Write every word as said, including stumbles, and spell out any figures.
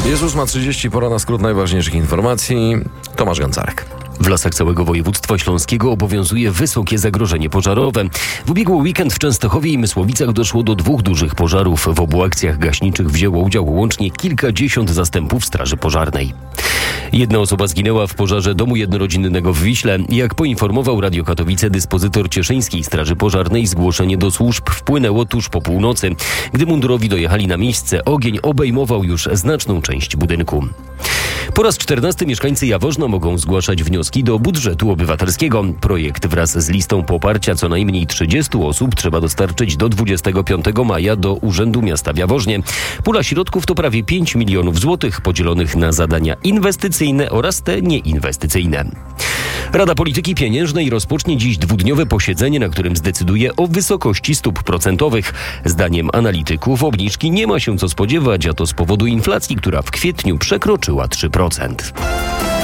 Jest ósma trzydzieści, pora na skrót najważniejszych informacji. Tomasz Gącarek. W lasach całego województwa śląskiego obowiązuje wysokie zagrożenie pożarowe. W ubiegły weekend w Częstochowie i Mysłowicach doszło do dwóch dużych pożarów. W obu akcjach gaśniczych wzięło udział łącznie kilkadziesiąt zastępów Straży Pożarnej. Jedna osoba zginęła w pożarze domu jednorodzinnego w Wiśle. Jak poinformował Radio Katowice dyspozytor Cieszyńskiej Straży Pożarnej, zgłoszenie do służb wpłynęło tuż po północy. Gdy mundurowi dojechali na miejsce, ogień obejmował już znaczną część budynku. Po raz czternasty mieszkańcy Jaworzna mogą zgłaszać wnioski do budżetu obywatelskiego. Projekt wraz z listą poparcia co najmniej trzydziestu osób trzeba dostarczyć do dwudziestego piątego maja do Urzędu Miasta w Jaworznie. Pula środków to prawie pięć milionów złotych podzielonych na zadania inwestycyjne oraz te nieinwestycyjne. Rada Polityki Pieniężnej rozpocznie dziś dwudniowe posiedzenie, na którym zdecyduje o wysokości stóp procentowych. Zdaniem analityków obniżki nie ma się co spodziewać, a to z powodu inflacji, która w kwietniu przekroczyła trzy procent.